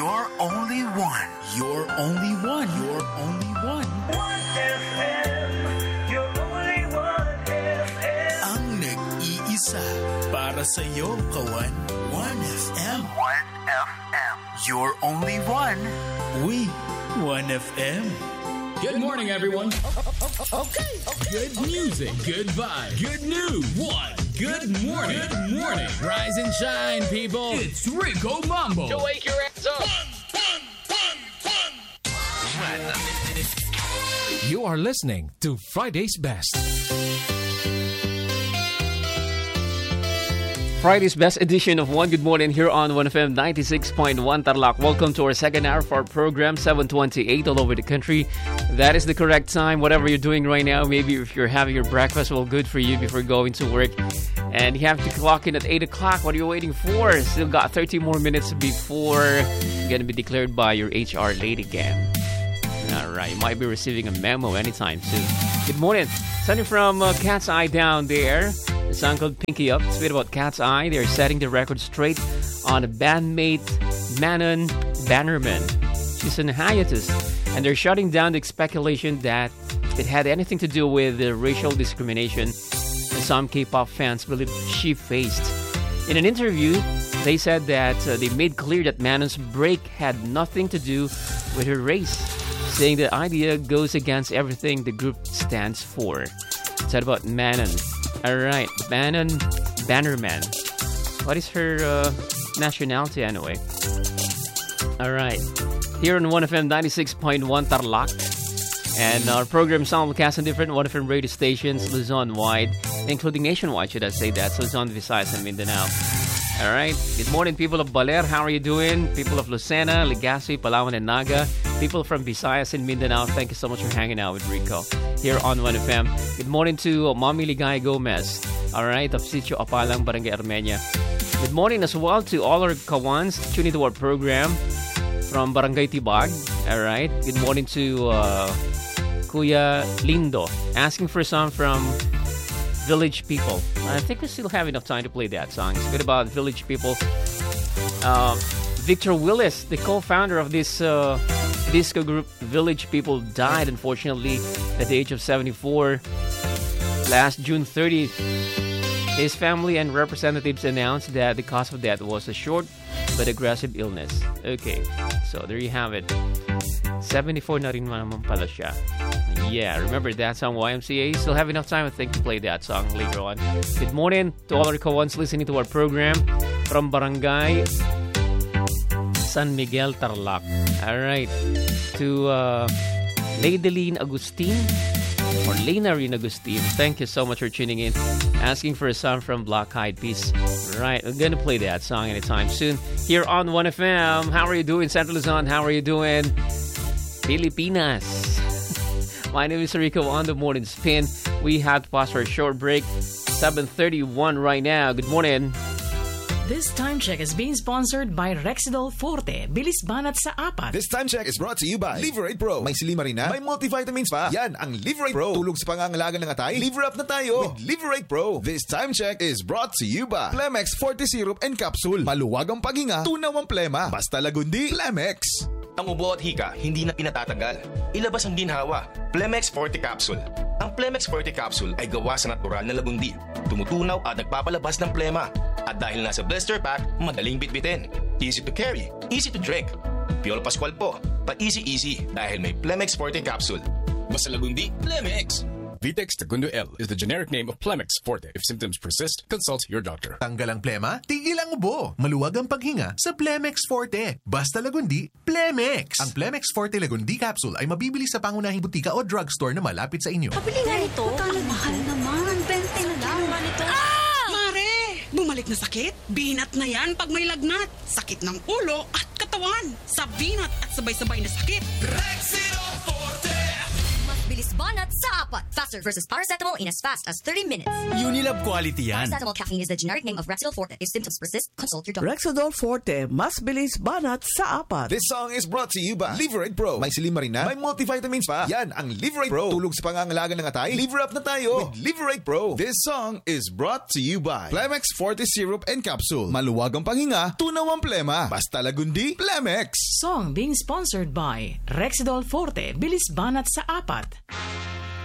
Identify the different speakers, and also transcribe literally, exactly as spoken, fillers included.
Speaker 1: You're only one. You're only one. You're only one.
Speaker 2: one F M. You're only one F M.
Speaker 1: Ang nag-iisa para sa'yo, kawan. one F M. one F M. You're only one. We, one F M.
Speaker 3: Good morning, everyone.
Speaker 1: Okay, okay.
Speaker 3: Good music, good vibe, good news. One good morning. Good morning. Rise and shine, people. It's Rico Mambo.
Speaker 4: To wake your ass up.
Speaker 5: You are listening to Friday's Best.
Speaker 4: Friday's Best edition of One Good Morning here on one F M ninety-six point one Tarlac. Welcome to our second hour of our program, seven twenty-eight all over the country. That is the correct time, whatever you're doing right now. Maybe if you're having your breakfast, well, good for you before going to work. And you have to clock in at eight o'clock. What are you waiting for? Still got thirty more minutes before you're going to be declared by your H R lady again. All right, you might be receiving a memo anytime soon. Good morning. Sunny from uh, Cat's Eye down there. The song called Pinky Up. It's a bit about Cat's Eye. They're setting the record straight on a bandmate, Manon Bannerman. She's on hiatus. And they're shutting down the speculation that it had anything to do with the racial discrimination that some K-pop fans believe she faced. In an interview, they said that uh, they made clear that Manon's break had nothing to do with her race, saying the idea goes against everything the group stands for. It's all about Manon. Alright, Manon Bannerman. What is her uh, nationality anyway? Alright, here on one F M ninety-six point one Tarlac. And our program simulcast on different one F M radio stations, Luzon-wide, including nationwide, should I say that, so Luzon, Visayas, and Mindanao. Alright, good morning people of Baler, how are you doing? People of Lucena, Legazpi, Palawan, and Naga. People from Visayas and Mindanao, thank you so much for hanging out with Rico here on one F M. Good morning to uh, Mommy Ligay Gomez, alright, of Sitio Apalang, Barangay Armenia. Good morning as well to all our kawans tuning to our program from Barangay Tibag, alright. Good morning to uh, Kuya Lindo, asking for a song from Village People. I think we still have enough time to play that song. It's good about Village People. Uh, Victor Willis, the co-founder of this uh, disco group Village People, died unfortunately at the age of seventy-four last June thirtieth. His family and representatives announced that the cause of death was a short but aggressive illness. Okay, so there you have it. seventy-four na rin naman pala siya. Yeah, remember that song, Y M C A? Still have enough time, I think, to play that song later on. Good morning to all our co-ones listening to our program from Barangay San Miguel, Tarlac. Alright, to uh, Ladeline Agustin or Lenarine Agustin, thank you so much for tuning in, asking for a song from Black Eyed Peas. Right, I'm gonna play that song anytime soon here on one F M. How are you doing, Central Luzon? How are you doing, Pilipinas? My name is Rico on the Morning Spin. We have to pause for a short break. seven thirty-one right now. Good morning.
Speaker 6: This time check is being sponsored by Rexidol Forte. Bilis banat sa apat.
Speaker 7: This time check is brought to you by Liverate Pro. May silimarina, may multivitamins pa. Yan ang Liverate Pro. Tulog sa pangangalaga ng atay. Liver up na tayo with Liverate Pro. This time check is brought to you by Plemex Forte Syrup and Capsule. Maluwag ang paghinga, tunaw ang plema. Basta lagundi, Plemex.
Speaker 8: Ang ubo at hika, hindi na pinatatagal. Ilabas ang ginhawa. Plemex Forte Capsule. Ang Plemex Forte Capsule ay gawa sa natural na lagundi. Tumutunaw at nagpapalabas ng plema. At dahil nasa blister pack, madaling bitbitin. Easy to carry, easy to drink. Piolo Pascual po, pa-easy-easy dahil may Plemex Forte Capsule. Basta lagundi, Plemex.
Speaker 9: Vitex Segundo L is the generic name of Plemex Forte. If symptoms persist, consult your doctor.
Speaker 10: Tanggal ang plema, tigil ang ubo. Maluwag ang paghinga sa Plemex Forte. Basta lagundi, Plemex. Ang Plemex Forte Lagundi Capsule ay mabibili sa pangunahing butika o drugstore na malapit sa inyo.
Speaker 11: Pabili nga ito. Ang mahal naman. Bente na lang. Ito.
Speaker 12: Ah! Mare! Bumalik na sakit? Binat na yan pag may lagnat. Sakit ng ulo at katawan. Sa binat at sabay-sabay na sakit.
Speaker 2: Rexidol Forte.
Speaker 11: Mas bilis
Speaker 13: Bilis banat sa apat. Faster versus paracetamol in as fast as thirty minutes.
Speaker 14: Unilab quality yan.
Speaker 13: Paracetamol caffeine is the generic name of Rexidol Forte. If symptoms persist, consult your doctor.
Speaker 15: Rexidol Forte, mas bilis banat sa apat.
Speaker 7: This song is brought to you by Liverate Pro. May silimarina, may multivitamins pa. Yan ang Liverate Pro. Tulog sa pangangalaga ng atay. Liver up na tayo with Liverate Pro. This song is brought to you by Plemex Forte Syrup and Capsule. Maluwag ang panghinga, tunaw ang plema. Basta lagundi, Plemex.
Speaker 6: Song being sponsored by Rexidol Forte, bilis banat sa apat.